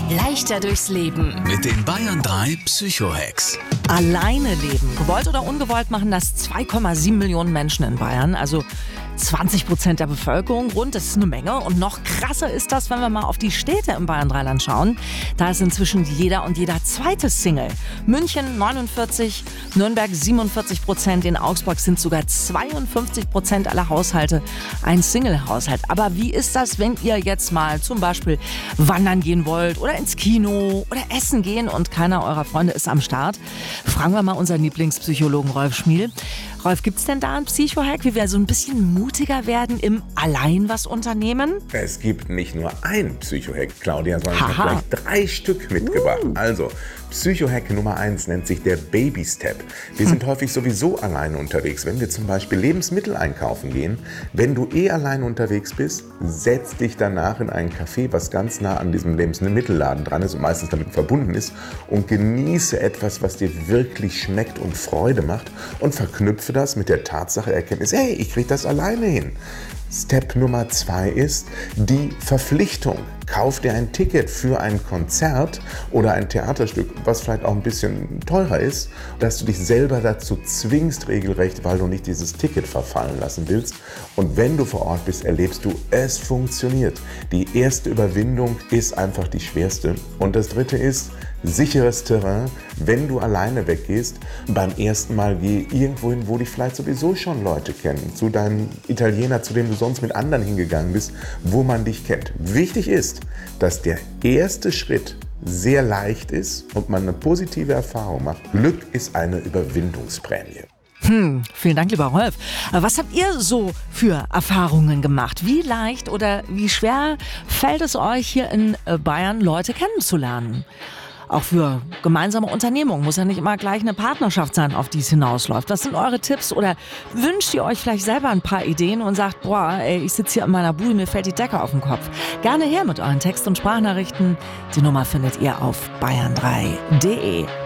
Leichter durchs Leben. Mit den Bayern 3 Psycho-Hacks. Alleine leben. Gewollt oder ungewollt machen das 2,7 Millionen Menschen in Bayern. Also 20% der Bevölkerung rund. Das ist eine Menge. Und noch krasser ist das, wenn wir mal auf die Städte im Bayern-Dreiland schauen. Da ist inzwischen jeder und jeder zweite Single. München 49, Nürnberg 47%. In Augsburg sind sogar 52% aller Haushalte ein Single-Haushalt. Aber wie ist das, wenn ihr jetzt mal zum Beispiel wandern gehen wollt oder ins Kino oder essen gehen und keiner eurer Freunde ist am Start? Fragen wir mal unseren Lieblingspsychologen Rolf Schmiel. Rolf, gibt es denn da einen Psycho-Hack, wie wir so ein bisschen mutiger werden im Allein was unternehmen? Es gibt nicht nur einen Psycho-Hack, Claudia, sondern ich habe gleich 3 Stück mitgebracht. Also, Psycho-Hack Nummer 1 nennt sich der Baby-Step. Wir sind häufig sowieso alleine unterwegs. Wenn wir zum Beispiel Lebensmittel einkaufen gehen, wenn du alleine unterwegs bist, setz dich danach in ein Café, was ganz nah an diesem Lebensmittelladen dran ist und meistens damit verbunden ist, und genieße etwas, was dir wirklich schmeckt und Freude macht, und verknüpfe das mit der Tatsache, Erkenntnis, hey, ich kriege das alleine hin. Step Nummer 2 ist die Verpflichtung. Kauf dir ein Ticket für ein Konzert oder ein Theaterstück, was vielleicht auch ein bisschen teurer ist, dass du dich selber dazu zwingst, regelrecht, weil du nicht dieses Ticket verfallen lassen willst. Und wenn du vor Ort bist, erlebst du, es funktioniert. Die erste Überwindung ist einfach die schwerste. Und das dritte ist sicheres Terrain. Wenn du alleine weggehst, beim ersten Mal geh irgendwo hin, wo dich vielleicht sowieso schon Leute kennen. Zu deinem Italiener, zu dem du sonst mit anderen hingegangen bist, wo man dich kennt. Wichtig ist, dass der erste Schritt sehr leicht ist und man eine positive Erfahrung macht. Glück ist eine Überwindungsprämie. Vielen Dank, lieber Rolf. Was habt ihr so für Erfahrungen gemacht? Wie leicht oder wie schwer fällt es euch hier in Bayern, Leute kennenzulernen? Auch für gemeinsame Unternehmungen muss ja nicht immer gleich eine Partnerschaft sein, auf die es hinausläuft. Was sind eure Tipps oder wünscht ihr euch vielleicht selber ein paar Ideen und sagt, ich sitze hier in meiner Bude, mir fällt die Decke auf den Kopf. Gerne her mit euren Text- und Sprachnachrichten. Die Nummer findet ihr auf bayern3.de.